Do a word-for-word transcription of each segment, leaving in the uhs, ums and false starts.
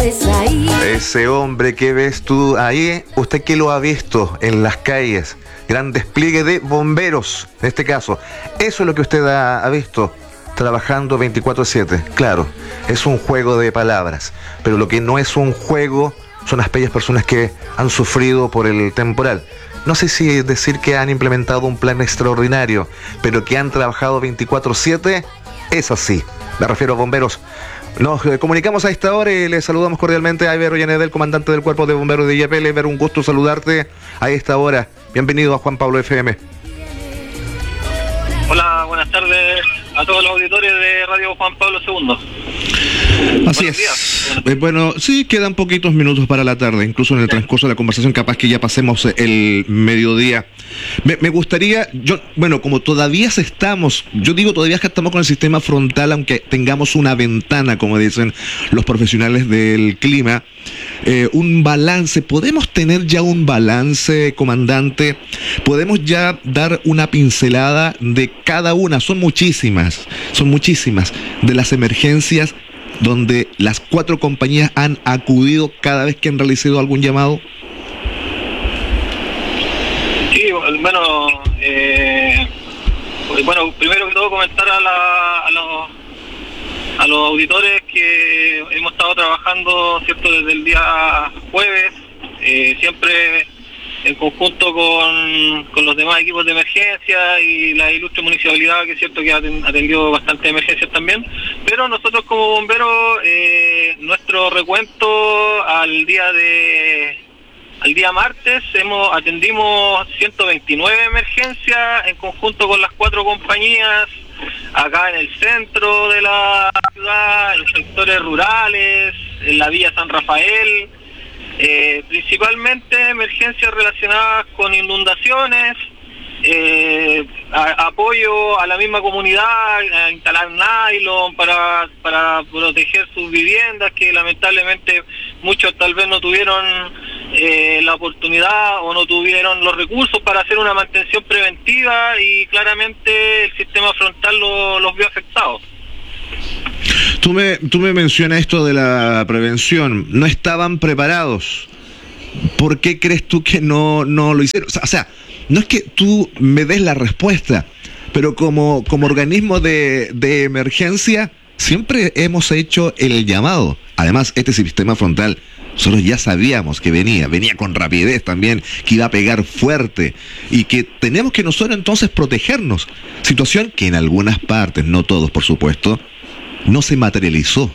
ves ahí. Ese hombre que ves tú ahí, ¿usted qué lo ha visto en las calles? Gran despliegue de bomberos, en este caso. Eso es lo que usted ha, ha visto, trabajando veinticuatro siete. Claro, es un juego de palabras, pero lo que no es un juego son las bellas personas que han sufrido por el temporal. No sé si decir que han implementado un plan extraordinario, pero que han trabajado veinticuatro siete, es así. Me refiero a bomberos. Nos eh, comunicamos a esta hora y le saludamos cordialmente a Iber Ollanedel, comandante del Cuerpo de Bomberos de Illapel. Iber, un gusto saludarte a esta hora. Bienvenido a Juan Pablo F M. Hola, buenas tardes a todos los auditores de Radio Juan Pablo segundo. Así Buenos es. Eh, bueno, sí, quedan poquitos minutos para la tarde, incluso en el transcurso de la conversación capaz que ya pasemos el mediodía. Me, me gustaría, yo, bueno, como todavía estamos, yo digo todavía que estamos con el sistema frontal, aunque tengamos una ventana, como dicen los profesionales del clima, eh, un balance, ¿podemos tener ya un balance, comandante? ¿Podemos ya dar una pincelada de cada una? Son muchísimas, son muchísimas de las emergencias donde las cuatro compañías han acudido cada vez que han realizado algún llamado. Sí, bueno, eh, bueno, primero que todo comentar a, la, a, los, a los auditores que hemos estado trabajando, cierto, desde el día jueves, eh, siempre en conjunto con, con los demás equipos de emergencia y la ilustre municipalidad, que es cierto que ha atendido bastantes emergencias también, pero nosotros como bomberos, eh, nuestro recuento al día de al día martes hemos atendimos ciento veintinueve emergencias en conjunto con las cuatro compañías acá en el centro de la ciudad, en los sectores rurales, en la Villa San Rafael. Eh, principalmente emergencias relacionadas con inundaciones, eh, a, apoyo a la misma comunidad, a instalar nylon para, para proteger sus viviendas, que lamentablemente muchos tal vez no tuvieron eh, la oportunidad o no tuvieron los recursos para hacer una mantención preventiva, y claramente el sistema frontal lo, los vio afectados. Tú me, tú me mencionas esto de la prevención. No estaban preparados. ¿Por qué crees tú que no, no lo hicieron? O sea, no es que tú me des la respuesta, pero como, como organismo de, de emergencia siempre hemos hecho el llamado. Además, este sistema frontal, nosotros ya sabíamos que venía, venía con rapidez también, que iba a pegar fuerte y que tenemos que nosotros entonces protegernos. Situación que en algunas partes, no todos por supuesto, no se materializó.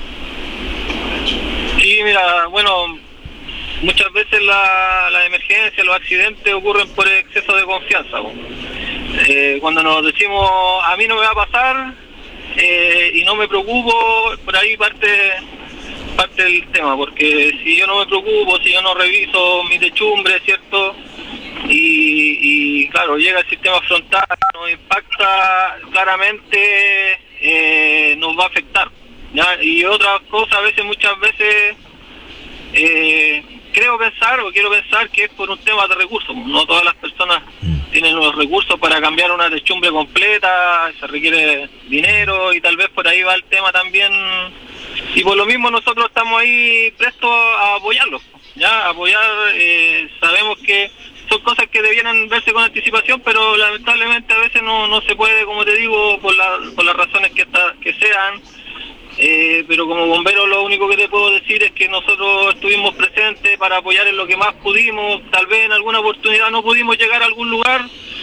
Sí, mira, bueno, muchas veces la, la emergencia, los accidentes ocurren por exceso de confianza. Eh, cuando nos decimos, a mí no me va a pasar eh, y no me preocupo, por ahí parte, parte del tema, porque si yo no me preocupo, si yo no reviso mi techumbre, ¿cierto? Y, y claro, llega el sistema frontal, nos impacta claramente. Eh, nos va a afectar, ¿ya? Y otra cosa, a veces, muchas veces eh, creo pensar o quiero pensar que es por un tema de recursos. No todas las personas tienen los recursos para cambiar una techumbre completa, se requiere dinero y tal vez por ahí va el tema también, y por lo mismo nosotros estamos ahí prestos a apoyarlos, ya, a apoyar. Eh, sabemos que son cosas que debieran verse con anticipación, pero lamentablemente a veces no, no se puede, como te digo, por, la, por las razones que, está, que sean. Eh, pero como bombero lo único que te puedo decir es que nosotros estuvimos presentes para apoyar en lo que más pudimos. Tal vez en alguna oportunidad no pudimos llegar a algún lugar,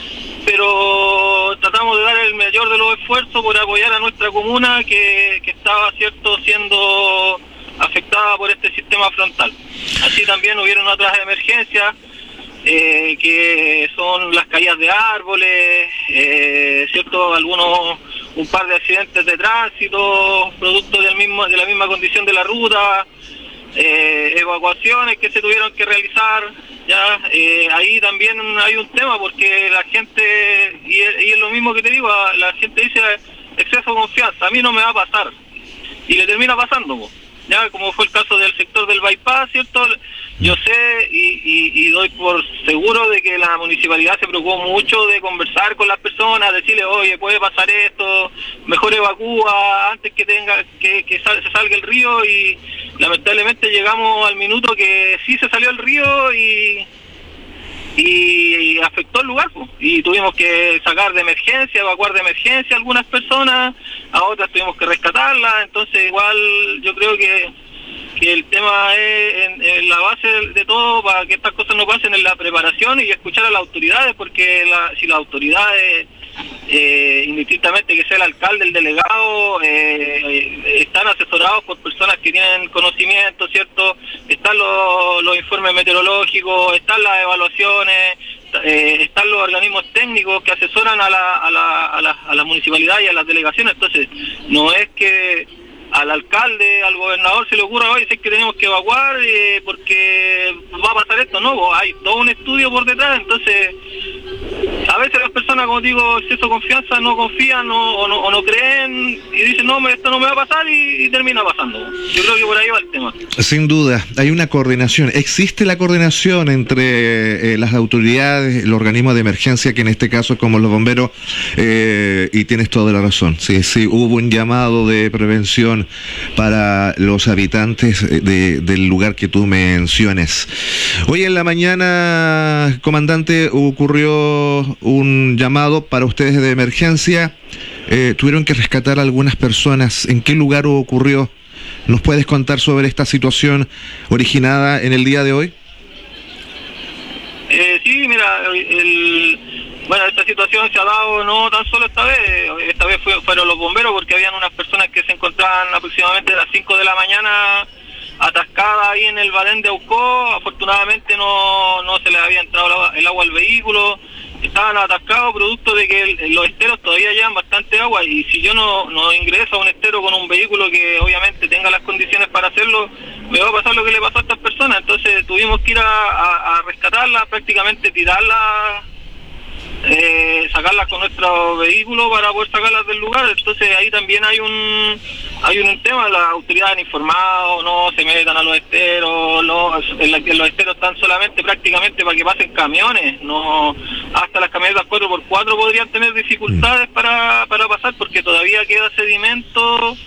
pero tratamos de dar el mayor de los esfuerzos por apoyar a nuestra comuna que, que estaba, cierto, siendo afectada por este sistema frontal. Así también hubieron otras emergencias, Eh, que son las caídas de árboles, eh, cierto, algunos, un par de accidentes de tránsito, producto del mismo, de la misma condición de la ruta, eh, evacuaciones que se tuvieron que realizar, ya, eh, ahí también hay un tema porque la gente, y es, y es lo mismo que te digo, la gente dice exceso de confianza, a mí no me va a pasar, y le termina pasando, ya, como fue el caso del sector del bypass, cierto. Yo sé y, y, y doy por seguro de que la municipalidad se preocupó mucho de conversar con las personas, decirle, oye, puede pasar esto, mejor evacúa antes que tenga que, que sal, se salga el río y, lamentablemente llegamos al minuto que sí se salió el río y y afectó el lugar, pues. Y tuvimos que sacar de emergencia, evacuar de emergencia a algunas personas, a otras tuvimos que rescatarlas. Entonces igual yo creo que, que el tema es en, en la base de, de todo para que estas cosas no pasen, en la preparación y escuchar a las autoridades, porque la, si las autoridades eh, indistintamente que sea el alcalde, el delegado, eh, están asesorados por personas que tienen conocimiento, ¿cierto? Están los, los informes meteorológicos, están las evaluaciones, eh, están los organismos técnicos que asesoran a la, a la, a la, a la municipalidad y a las delegaciones. Entonces, no es que al alcalde, al gobernador se le ocurra, oye, es que tenemos que evacuar eh, porque va a pasar esto. No, pues hay todo un estudio por detrás. Entonces, a veces las personas, como digo, exceso de confianza, no confían no, o, no, o no creen y dicen, no, esto no me va a pasar y, y termina pasando. Yo creo que por ahí va el tema. Sin duda, hay una coordinación. ¿Existe la coordinación entre eh, las autoridades, el organismo de emergencia, que en este caso es como los bomberos, eh, y tienes toda la razón? Sí, sí, hubo un llamado de prevención para los habitantes de, del lugar que tú menciones. Hoy en la mañana, comandante, ocurrió un llamado para ustedes de emergencia. Eh, tuvieron que rescatar a algunas personas. ¿En qué lugar ocurrió? ¿Nos puedes contar sobre esta situación originada en el día de hoy? Eh, sí, mira, el, bueno, esta situación se ha dado no tan solo esta vez, esta vez fue, fueron los bomberos, porque habían unas personas que se encontraban aproximadamente a las cinco de la mañana atascadas ahí en el Badén de Aucó. Afortunadamente no, no se les había entrado el agua al vehículo, estaban atascados producto de que el, los esteros todavía llevan bastante agua, y si yo no, no ingreso a un estero con un vehículo que obviamente tenga las condiciones para hacerlo, me va a pasar lo que le pasó a estas personas. Entonces tuvimos que ir a, a, a rescatarlas, prácticamente tirarlas, eh, sacarlas con nuestro vehículo para poder sacarlas del lugar. Entonces ahí también hay un hay un tema, las autoridades han informado, no se metan a los esteros, no, en, la, en los esteros están solamente prácticamente para que pasen camiones, no, hasta las camionetas cuatro por cuatro podrían tener dificultades para, para pasar, porque todavía queda sedimento,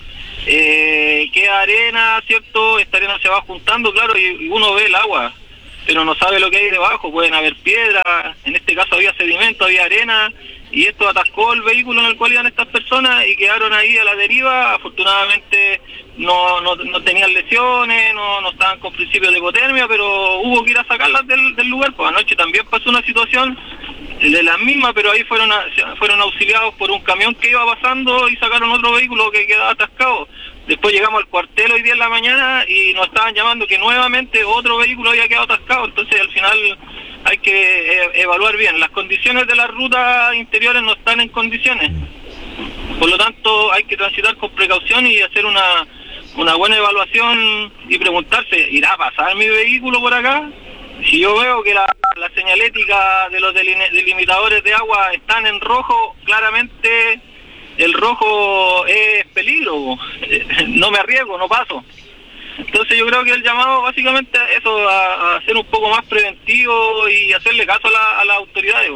eh, queda arena, ¿cierto? Esta arena se va juntando, claro, y, y uno ve el agua, pero no sabe lo que hay debajo. Pueden haber piedras, en este caso había sedimento, había arena, y esto atascó el vehículo en el cual iban estas personas y quedaron ahí a la deriva. Afortunadamente no, no, no tenían lesiones, no, no estaban con principios de hipotermia, pero hubo que ir a sacarlas del, del lugar. Pues anoche también pasó una situación de la misma, pero ahí fueron a, fueron auxiliados por un camión que iba pasando y sacaron otro vehículo que quedaba atascado. Después llegamos al cuartel hoy día en la mañana y nos estaban llamando que nuevamente otro vehículo había quedado atascado. Entonces al final hay que eh, evaluar bien. Las condiciones de las rutas interiores no están en condiciones. Por lo tanto hay que transitar con precaución y hacer una, una buena evaluación y preguntarse, ¿irá a pasar mi vehículo por acá? Si yo veo que la, la señalética de los delimitadores de agua están en rojo, claramente el rojo es peligro, no me arriesgo, no paso. Entonces yo creo que el llamado básicamente es eso, a, a ser un poco más preventivo y hacerle caso a, la, a las autoridades.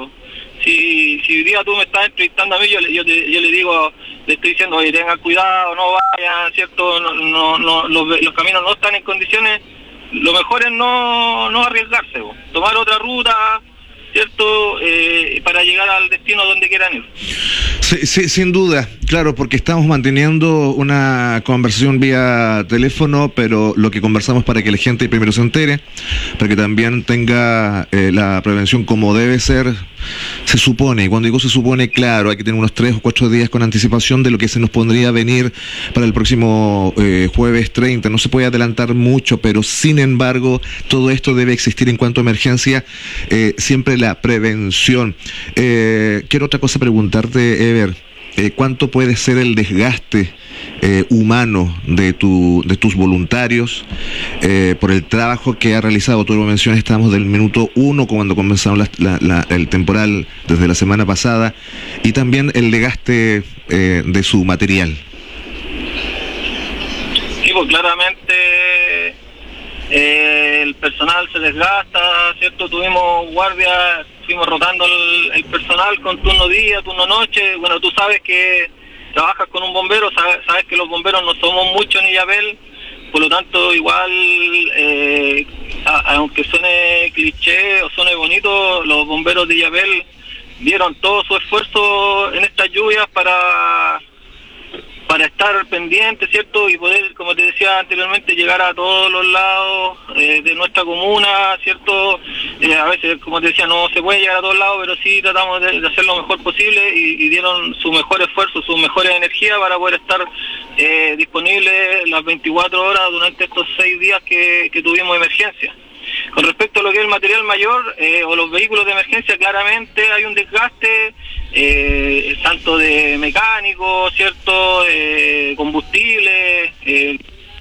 Si, si hoy día tú me estás entrevistando a mí, yo, yo, yo le digo, le estoy diciendo, oye, tengan cuidado, no vayan, ¿cierto? No, no, no, los, los caminos no están en condiciones. Lo mejor es no, no arriesgarse, bo. Tomar otra ruta, ¿cierto? Eh, para llegar al destino donde quieran ir. Sí, sí, sin duda, claro, porque estamos manteniendo una conversación vía teléfono, pero lo que conversamos para que la gente primero se entere, para que también tenga eh, la prevención como debe ser, se supone, y cuando digo se supone, claro, hay que tener unos tres o cuatro días con anticipación de lo que se nos podría venir para el próximo eh, jueves treinta, no se puede adelantar mucho, pero sin embargo, todo esto debe existir en cuanto a emergencia, eh, siempre la prevención. Eh, quiero otra cosa preguntarte, Ever. Eh, ¿Cuánto puede ser el desgaste eh, humano de tu de tus voluntarios eh, por el trabajo que ha realizado? Tú lo mencionas, estamos del minuto uno cuando comenzamos la, la, la, el temporal desde la semana pasada, y también el desgaste eh, de su material. Sí, pues claramente eh, el personal se desgasta, ¿cierto? Tuvimos guardias, fuimos rotando el, el personal con turno día, turno noche. Bueno, tú sabes que trabajas con un bombero, sabes, sabes que los bomberos no somos muchos ni Yapel, por lo tanto, igual, eh, a, aunque suene cliché o suene bonito, los bomberos de Illapel dieron todo su esfuerzo en estas lluvias para para estar pendientes, ¿cierto? Y poder, como te decía anteriormente, llegar a todos los lados eh, de nuestra comuna, ¿cierto? Eh, a veces, como te decía, no se puede llegar a todos lados, pero sí tratamos de, de hacer lo mejor posible y, y dieron su mejor esfuerzo, su mejor energía para poder estar eh, disponibles las veinticuatro horas durante estos seis días que, que tuvimos emergencia. Con respecto a lo que es el material mayor eh, o los vehículos de emergencia, claramente hay un desgaste eh, tanto de mecánicos, ¿cierto? Eh, combustible. Eh.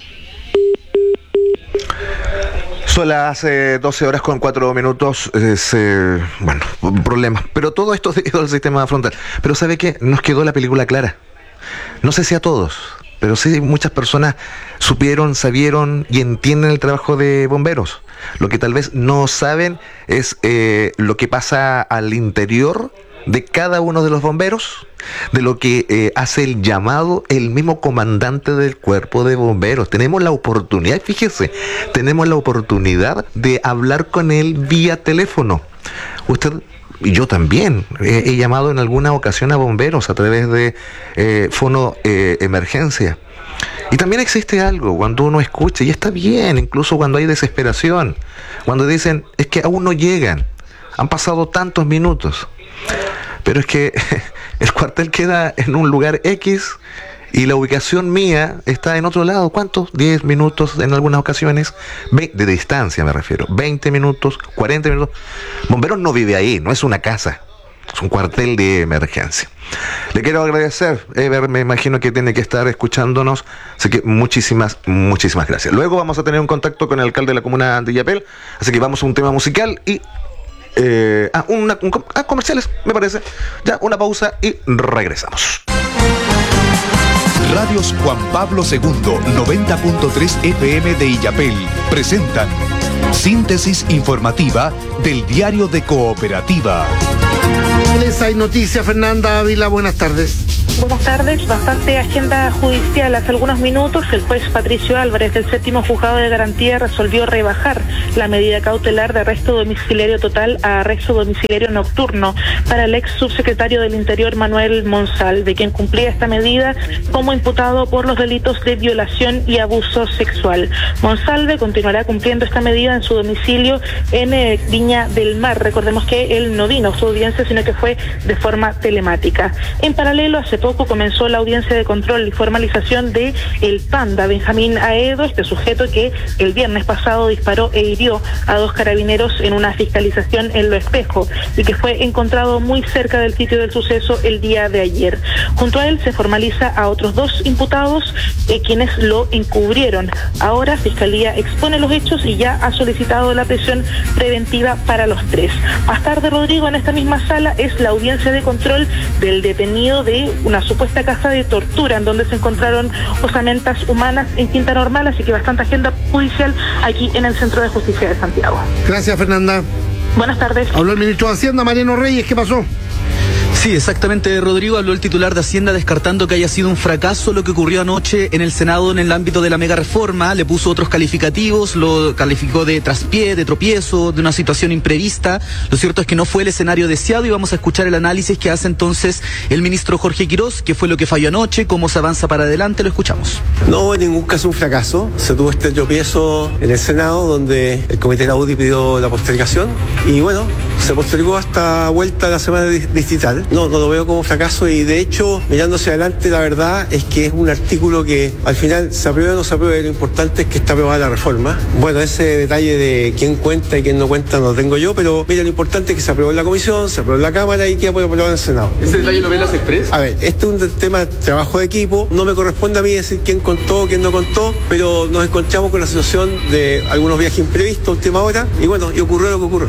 Son las eh, doce horas con cuatro minutos. Es, eh, bueno, problemas. Pero todo esto debido al sistema frontal. Pero ¿sabe qué? Nos quedó la película clara. No sé si a todos, pero sí muchas personas supieron, sabieron y entienden el trabajo de bomberos. Lo que tal vez no saben es eh, lo que pasa al interior de cada uno de los bomberos, de lo que eh, hace el llamado el mismo comandante del cuerpo de bomberos. Tenemos la oportunidad, fíjese, tenemos la oportunidad de hablar con él vía teléfono. Usted y yo también he, he llamado en alguna ocasión a bomberos a través de eh, fono eh, emergencia. Y también existe algo cuando uno escucha, y está bien, incluso cuando hay desesperación, cuando dicen, es que aún no llegan, han pasado tantos minutos, pero es que el cuartel queda en un lugar X y la ubicación mía está en otro lado. ¿Cuántos? diez minutos en algunas ocasiones, de distancia me refiero, veinte minutos, cuarenta minutos. Bomberos no vive ahí, no es una casa. Es un cuartel de emergencia. Le quiero agradecer, Ever, me imagino que tiene que estar escuchándonos, así que muchísimas, muchísimas gracias. Luego vamos a tener un contacto con el alcalde de la comuna de Illapel, así que vamos a un tema musical y... Eh, ah, una, un, ah, comerciales, me parece. Ya, una pausa y regresamos. Radios Juan Pablo segundo, noventa punto tres F M de Illapel, presentan síntesis informativa del Diario de Cooperativa. Hay noticias, Fernanda Ávila, buenas tardes. Buenas tardes. Bastante agenda judicial. Hace algunos minutos el juez Patricio Álvarez del séptimo juzgado de garantía resolvió rebajar la medida cautelar de arresto domiciliario total a arresto domiciliario nocturno para el ex subsecretario del Interior Manuel Monsalve, quien cumplía esta medida como imputado por los delitos de violación y abuso sexual. Monsalve continuará cumpliendo esta medida en su domicilio en eh, Viña del Mar. Recordemos que él no vino a su audiencia, sino que fue de forma telemática. En paralelo, hace poco comenzó la audiencia de control y formalización de el Panda, Benjamín Aedo, este sujeto que el viernes pasado disparó e hirió a dos carabineros en una fiscalización en Lo Espejo y que fue encontrado muy cerca del sitio del suceso el día de ayer. Junto a él se formaliza a otros dos imputados eh, quienes lo encubrieron. Ahora Fiscalía expone los hechos y ya ha solicitado la prisión preventiva para los tres. Más tarde, Rodrigo, en esta misma sala es la audiencia de control del detenido de una supuesta casa de tortura en donde se encontraron osamentas humanas en Quinta Normal, así que bastante agenda judicial aquí en el Centro de Justicia de Santiago. Gracias, Fernanda. Buenas tardes. Habló el ministro de Hacienda, Mariano Reyes, ¿qué pasó? Sí, exactamente, Rodrigo. Habló el titular de Hacienda descartando que haya sido un fracaso lo que ocurrió anoche en el Senado en el ámbito de la mega reforma. Le puso otros calificativos, lo calificó de traspié, de tropiezo, de una situación imprevista. Lo cierto es que no fue el escenario deseado y vamos a escuchar el análisis que hace entonces el ministro Jorge Quirós, qué fue lo que falló anoche, cómo se avanza para adelante. Lo escuchamos. No, en ningún caso un fracaso. Se tuvo este tropiezo en el Senado donde el Comité de la U D I pidió la postergación y bueno, se postergó hasta vuelta a la semana distrital. No, no lo veo como fracaso y de hecho, mirando hacia adelante, la verdad es que es un artículo que al final se aprueba o no se aprueba, lo importante es que está aprobada la reforma. Bueno, ese detalle de quién cuenta y quién no cuenta no lo tengo yo, pero mira, lo importante es que se aprobó en la comisión, se aprobó en la Cámara y queda aprobado en el Senado. ¿Ese detalle lo ven las Express? A ver, este es un tema de trabajo de equipo, no me corresponde a mí decir quién contó, quién no contó, pero nos encontramos con la situación de algunos viajes imprevistos, última hora, y bueno, y ocurrió lo que ocurrió.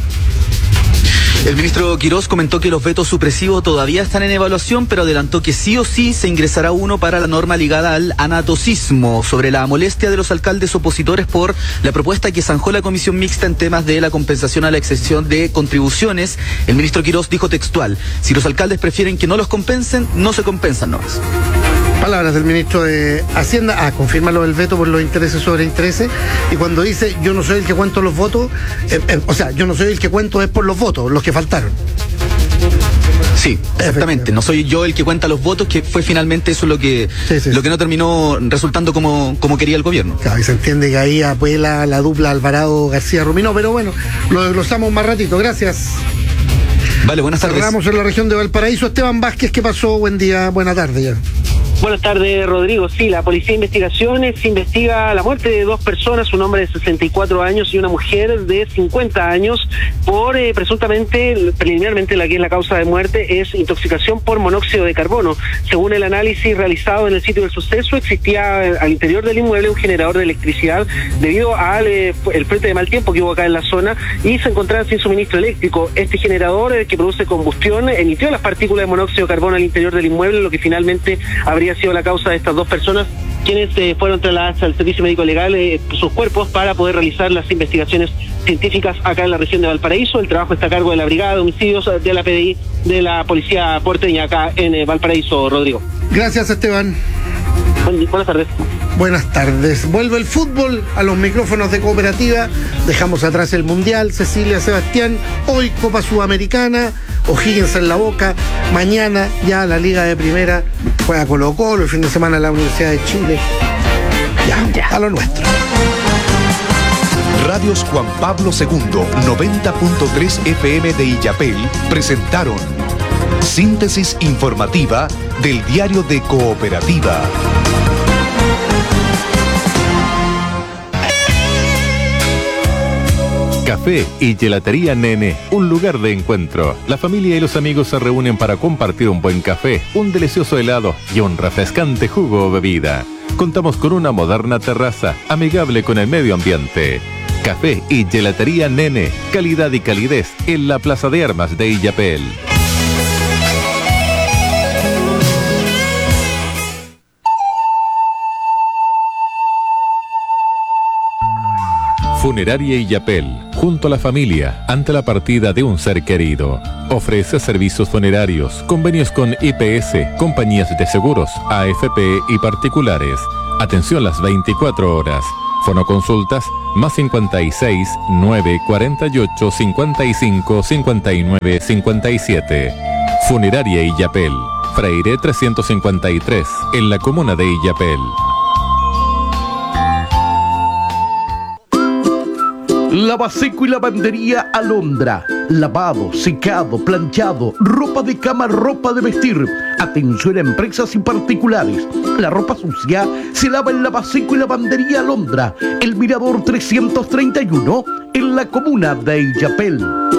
El ministro Quirós comentó que los vetos supresivos todavía están en evaluación, pero adelantó que sí o sí se ingresará uno para la norma ligada al anatocismo, sobre la molestia de los alcaldes opositores por la propuesta que zanjó la comisión mixta en temas de la compensación a la exención de contribuciones. El ministro Quirós dijo textual: si los alcaldes prefieren que no los compensen, no se compensan nomás. Palabras del ministro de Hacienda, ah, confirma lo del veto por los intereses sobre intereses, y cuando dice yo no soy el que cuento los votos, eh, eh, o sea, yo no soy el que cuento es por los votos, los que faltaron. Sí, exactamente. No soy yo el que cuenta los votos, que fue finalmente eso lo que sí, sí, lo que no terminó resultando como, como quería el gobierno. Claro, y se entiende que ahí apuela la dupla Alvarado-García-Rumino, pero bueno, lo desglosamos más ratito. Gracias. Vale, buenas tardes. Cerramos en la región de Valparaíso. Esteban Vázquez, ¿qué pasó? Buen día, buena tarde ya. Buenas tardes, Rodrigo. Sí, la Policía de Investigaciones investiga la muerte de dos personas, un hombre de sesenta y cuatro años y una mujer de cincuenta años, por eh, presuntamente, preliminarmente, la que es la causa de muerte es intoxicación por monóxido de carbono. Según el análisis realizado en el sitio del suceso, existía eh, al interior del inmueble un generador de electricidad debido al eh, el frente de mal tiempo que hubo acá en la zona y se encontraba sin suministro eléctrico. Este generador eh, que produce combustión emitió las partículas de monóxido de carbono al interior del inmueble, lo que finalmente habría sido la causa de estas dos personas, quienes eh, fueron trasladadas al Servicio Médico Legal eh, sus cuerpos para poder realizar las investigaciones científicas acá en la región de Valparaíso. El trabajo está a cargo de la Brigada de Homicidios de la P D I de la Policía Porteña acá en eh, Valparaíso, Rodrigo. Gracias, Esteban. Buen, buenas tardes. Buenas tardes. Vuelve el fútbol a los micrófonos de Cooperativa. Dejamos atrás el Mundial. Cecilia, Sebastián. Hoy Copa Sudamericana. O'Higgins en la Boca. Mañana ya la Liga de Primera juega Colo Colo. El fin de semana la Universidad de Chile. Ya, ya. A lo nuestro. Radios Juan Pablo segundo, noventa punto tres F M de Illapel presentaron síntesis informativa del Diario de Cooperativa. Café y Gelatería Nene, un lugar de encuentro. La familia y los amigos se reúnen para compartir un buen café, un delicioso helado y un refrescante jugo o bebida. Contamos con una moderna terraza, amigable con el medio ambiente. Café y Gelatería Nene, calidad y calidez en la Plaza de Armas de Illapel. Funeraria Illapel, junto a la familia, ante la partida de un ser querido. Ofrece servicios funerarios, convenios con I P S, compañías de seguros, A F P y particulares. Atención las veinticuatro horas. Fonoconsultas más cincuenta y seis, nueve, cuarenta y ocho, cincuenta y cinco, cincuenta y nueve, cincuenta y siete. Funeraria Illapel, Freire trescientos cincuenta y tres, en la comuna de Illapel. Lavaseco y lavandería Alondra. Lavado, secado, planchado, ropa de cama, ropa de vestir. Atención a empresas y particulares. La ropa sucia se lava en Lavaseco y lavandería Alondra. El Mirador trescientos treinta y uno, en la comuna de Illapel.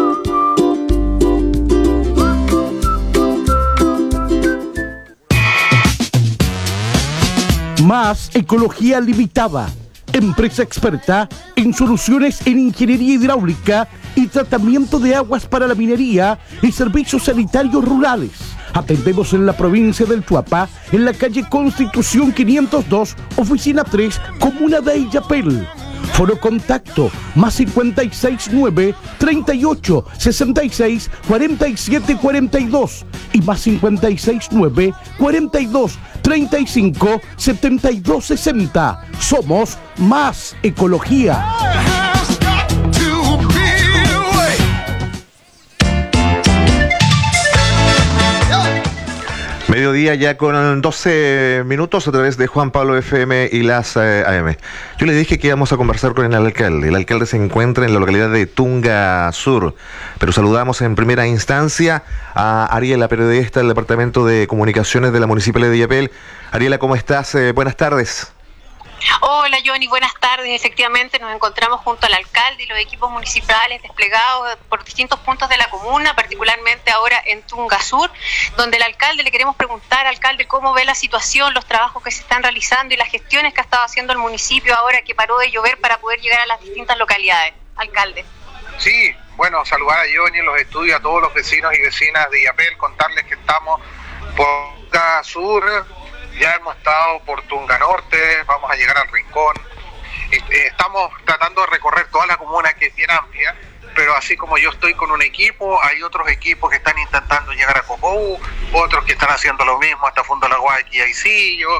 Más Ecología Limitada. Empresa experta en soluciones en ingeniería hidráulica y tratamiento de aguas para la minería y servicios sanitarios rurales. Atendemos en la provincia del Chuapa, en la calle Constitución quinientos dos, oficina tres, comuna de Illapel. Foro contacto más cincuenta y seis, nueve, treinta y ocho, sesenta y seis, cuarenta y siete, cuarenta y dos y más cincuenta y seis, nueve, cuarenta y dos, treinta y cinco, setenta y dos, sesenta. Somos Más Ecología. Mediodía ya con doce minutos a través de Juan Pablo F M y las eh, A M. Yo les dije que íbamos a conversar con el alcalde. El alcalde se encuentra en la localidad de Tunga Sur, pero saludamos en primera instancia a Ariela, periodista del Departamento de Comunicaciones de la Municipalidad de Illapel. Ariela, ¿cómo estás? Eh, buenas tardes. Hola Johnny, buenas tardes. Efectivamente nos encontramos junto al alcalde y los equipos municipales desplegados por distintos puntos de la comuna, particularmente ahora en Tunga Sur, donde el alcalde le queremos preguntar, alcalde, cómo ve la situación, los trabajos que se están realizando y las gestiones que ha estado haciendo el municipio ahora que paró de llover para poder llegar a las distintas localidades. Alcalde. Sí, bueno, saludar a Johnny en los estudios, a todos los vecinos y vecinas de Illapel, contarles que estamos por Tunga Sur. Ya hemos estado por Tunga Norte, vamos a llegar al Rincón. Estamos tratando de recorrer toda la comuna, que es bien amplia, pero así como yo estoy con un equipo, hay otros equipos que están intentando llegar a Copou, otros que están haciendo lo mismo hasta Fondo La Guay y Aisillo.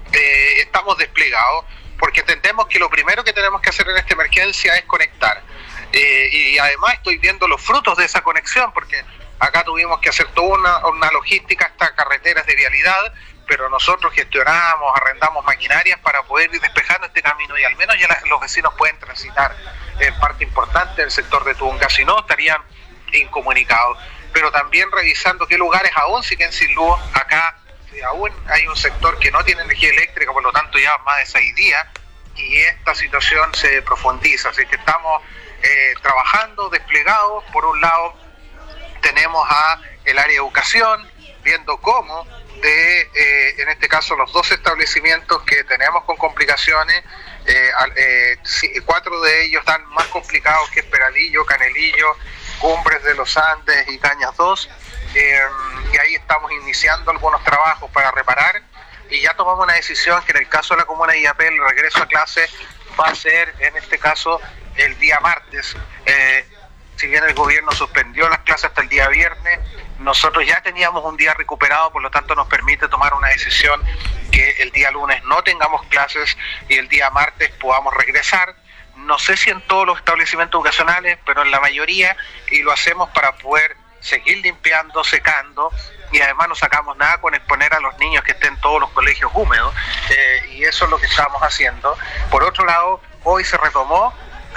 Eh, estamos desplegados porque entendemos que lo primero que tenemos que hacer en esta emergencia es conectar. Eh, y además estoy viendo los frutos de esa conexión, porque acá tuvimos que hacer toda una, una logística hasta carreteras de vialidad, pero nosotros gestionamos, arrendamos maquinarias para poder ir despejando este camino y al menos ya la, los vecinos pueden transitar en parte importante del sector de Tunga, si no estarían incomunicados. Pero también revisando qué lugares aún siguen sin luz. Acá aún hay un sector que no tiene energía eléctrica, por lo tanto ya más de seis días, y esta situación se profundiza, así que estamos eh, trabajando, desplegados. Por un lado tenemos a el área de educación, viendo cómo de, eh, en este caso, los dos establecimientos que tenemos con complicaciones, eh, eh, cuatro de ellos están más complicados que Peralillo, Canelillo, Cumbres de los Andes y Cañas dos, eh, y ahí estamos iniciando algunos trabajos para reparar, y ya tomamos una decisión que en el caso de la comuna de Illapel, el regreso a clase va a ser, en este caso, el día martes. Eh, si bien el gobierno suspendió las clases hasta el día viernes, nosotros ya teníamos un día recuperado, por lo tanto nos permite tomar una decisión que el día lunes no tengamos clases y el día martes podamos regresar. No sé si en todos los establecimientos educacionales, pero en la mayoría, y lo hacemos para poder seguir limpiando, secando, y además no sacamos nada con exponer a los niños que estén en todos los colegios húmedos, eh, y eso es lo que estamos haciendo. Por otro lado, hoy se retomó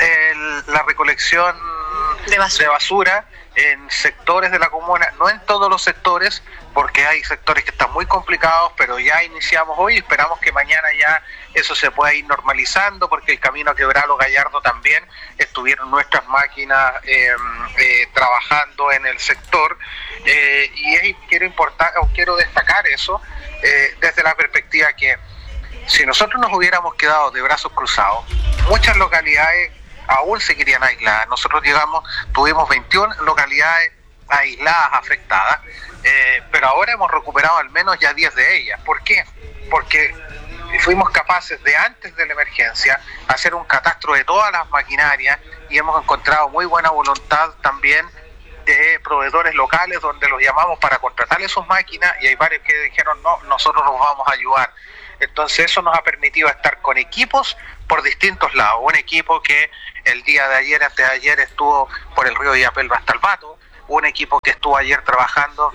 el, la recolección de basura. de basura en sectores de la comuna, no en todos los sectores, porque hay sectores que están muy complicados, pero ya iniciamos hoy y esperamos que mañana ya eso se pueda ir normalizando, porque el camino a Quebralo Gallardo también estuvieron nuestras máquinas eh, eh, trabajando en el sector, eh, y es, quiero, importar, quiero destacar eso eh, desde la perspectiva que si nosotros nos hubiéramos quedado de brazos cruzados, muchas localidades aún seguirían aisladas. Nosotros llegamos, tuvimos veintiuna localidades aisladas, afectadas, eh, pero ahora hemos recuperado al menos ya diez de ellas. ¿Por qué? Porque fuimos capaces de, antes de la emergencia, hacer un catastro de todas las maquinarias, y hemos encontrado muy buena voluntad también de proveedores locales, donde los llamamos para contratarles sus máquinas, y hay varios que dijeron, no, nosotros los vamos a ayudar. Entonces eso nos ha permitido estar con equipos por distintos lados. Un equipo que el día de ayer, antes de ayer, estuvo por el río de Illapel hasta el Pato, un equipo que estuvo ayer trabajando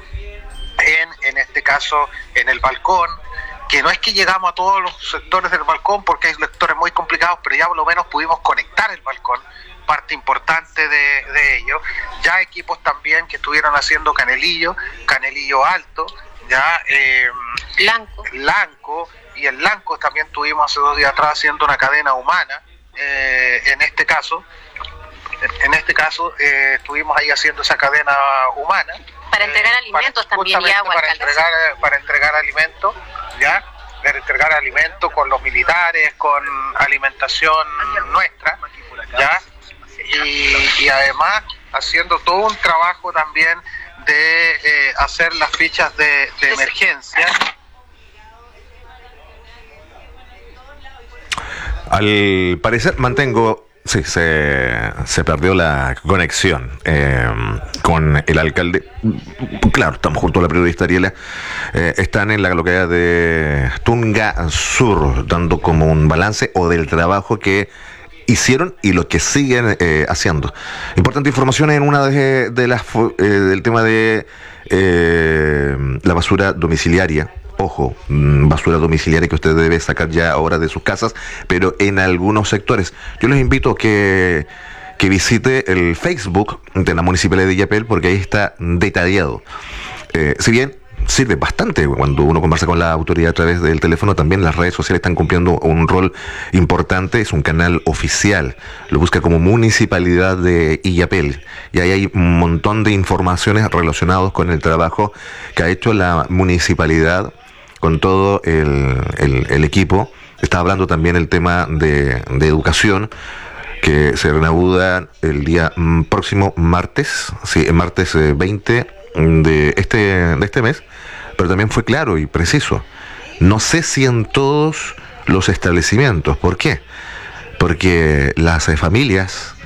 en, en este caso, en el balcón, que no es que llegamos a todos los sectores del balcón, porque hay sectores muy complicados, pero ya por lo menos pudimos conectar el balcón, parte importante de, de ello. Ya equipos también que estuvieron haciendo Canelillo, Canelillo Alto, ya eh, Lanco. Lanco, y en Lanco también tuvimos hace dos días atrás haciendo una cadena humana, eh, en este caso, en este caso eh, estuvimos ahí haciendo esa cadena humana. Para entregar eh, alimentos para, también y agua. Para entregar, para entregar alimentos, ya, para entregar alimentos con los militares, con alimentación nuestra, ya, y, y además haciendo todo un trabajo también de eh, hacer las fichas de, de emergencia. Al parecer mantengo, sí, se, se perdió la conexión eh, con el alcalde. Claro, estamos junto a la periodista Ariela. Eh, están en la localidad de Tunga Sur, dando como un balance o del trabajo que hicieron y lo que siguen eh, haciendo. Importante información en una de, de las eh, del tema de eh, la basura domiciliaria. Ojo, basura domiciliaria que usted debe sacar ya ahora de sus casas, pero en algunos sectores. Yo les invito a que, que visite el Facebook de la Municipalidad de Illapel, porque ahí está detallado. Eh, si bien sirve bastante cuando uno conversa con la autoridad a través del teléfono, también las redes sociales están cumpliendo un rol importante. Es un canal oficial, lo busca como Municipalidad de Illapel, y ahí hay un montón de informaciones relacionadas con el trabajo que ha hecho la municipalidad con todo el, el, el equipo. Está hablando también el tema de, de educación, que se reanuda el día mm, próximo martes, sí, martes eh, veinte de este, de este mes, pero también fue claro y preciso. No sé si en todos los establecimientos. ¿Por qué? Porque las eh, familias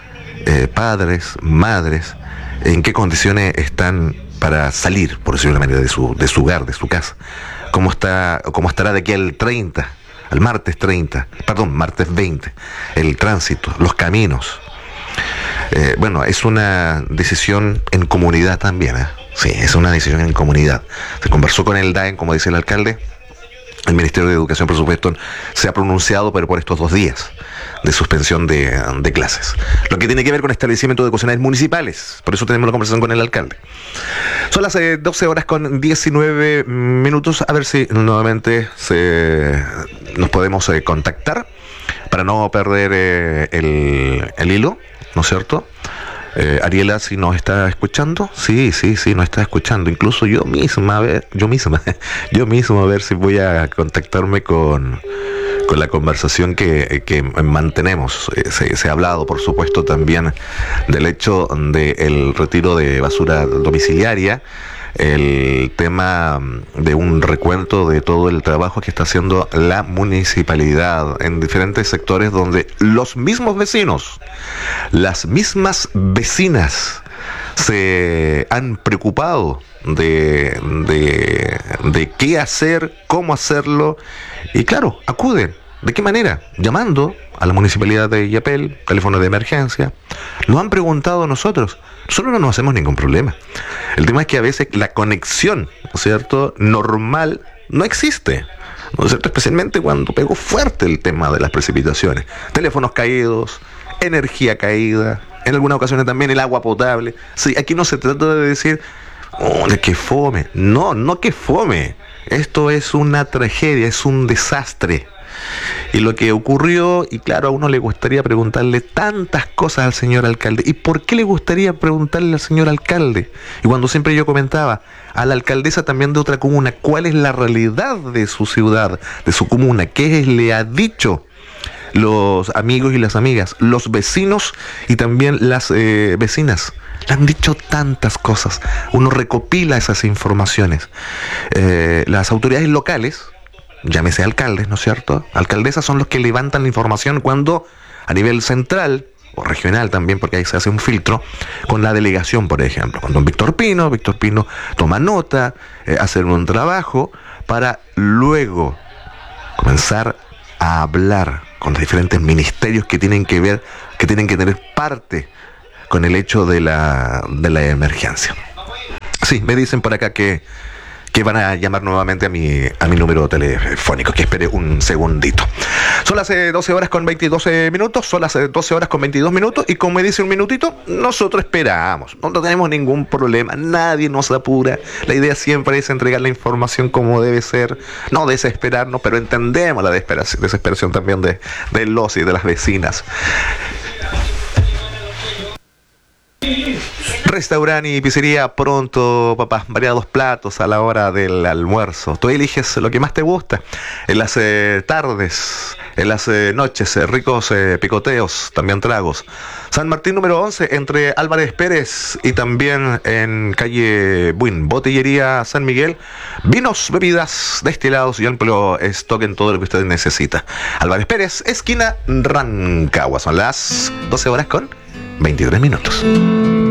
eh, padres, madres, en qué condiciones están para salir, por decirlo de una manera, de su, de su hogar, de su casa. Cómo está, cómo estará de aquí al treinta, al martes treinta, perdón, martes veinte, el tránsito, los caminos. Eh, bueno, es una decisión en comunidad también, ¿eh? Sí, es una decisión en comunidad. Se conversó con el D A E N, como dice el alcalde. El Ministerio de Educación, por supuesto, se ha pronunciado, pero por estos dos días de suspensión de, de clases. Lo que tiene que ver con establecimientos educacionales municipales. Por eso tenemos la conversación con el alcalde. Son las eh, doce horas con diecinueve minutos. A ver si nuevamente se, nos podemos eh, contactar para no perder eh, el, el hilo, ¿no es cierto? Eh, Ariela, si nos está escuchando, sí, sí, sí, nos está escuchando. Incluso yo misma, a ver, yo misma, yo mismo a ver si voy a contactarme con, con la conversación que, que mantenemos. Eh, se, se ha hablado, por supuesto, también del hecho del retiro de basura domiciliaria, el tema de un recuento de todo el trabajo que está haciendo la municipalidad en diferentes sectores donde los mismos vecinos, las mismas vecinas se han preocupado de, de, de qué hacer, cómo hacerlo, y claro, acuden. ¿De qué manera? Llamando a la municipalidad de Illapel, teléfono de emergencia. Nos han preguntado a nosotros. Nosotros no nos hacemos ningún problema. El tema es que a veces la conexión, ¿no es cierto?, normal no existe, ¿no es cierto?, especialmente cuando pegó fuerte el tema de las precipitaciones. Teléfonos caídos, energía caída, en algunas ocasiones también el agua potable. Sí, aquí no se trata de decir, oh, de que fome. No, no que fome. Esto es una tragedia, es un desastre. Y lo que ocurrió, y claro, a uno le gustaría preguntarle tantas cosas al señor alcalde. ¿Y por qué le gustaría preguntarle al señor alcalde? Y cuando siempre yo comentaba, a la alcaldesa también de otra comuna, ¿cuál es la realidad de su ciudad, de su comuna? ¿Qué le ha dicho los amigos y las amigas, los vecinos y también las eh, vecinas? Le han dicho tantas cosas. Uno recopila esas informaciones. Eh, las autoridades locales, llámese alcaldes, ¿no es cierto?, alcaldesas, son los que levantan la información cuando a nivel central o regional también, porque ahí se hace un filtro con la delegación, por ejemplo, con don Víctor Pino. Víctor Pino toma nota, eh, hacer un trabajo para luego comenzar a hablar con los diferentes ministerios que tienen que ver, que tienen que tener parte con el hecho de la, de la emergencia. Sí, me dicen por acá que que van a llamar nuevamente a mi, a mi número telefónico, que espere un segundito. Son las eh, doce horas con veintidós minutos, son las eh, doce horas con veintidós minutos, y como me dice un minutito, nosotros esperamos, no tenemos ningún problema, nadie nos apura. La idea siempre es entregar la información como debe ser, no desesperarnos, pero entendemos la desesperación, desesperación también de, de los y de las vecinas. Restaurante y pizzería Pronto, papá. Variados platos a la hora del almuerzo. Tú eliges lo que más te gusta. En las eh, tardes, en las eh, noches, eh, ricos eh, picoteos, también tragos. San Martín número once, entre Álvarez Pérez y también en calle Buin. Botillería San Miguel. Vinos, bebidas, destilados y amplio stock en todo lo que usted necesita. Álvarez Pérez, esquina Rancagua. Son las doce horas con veintitrés minutos.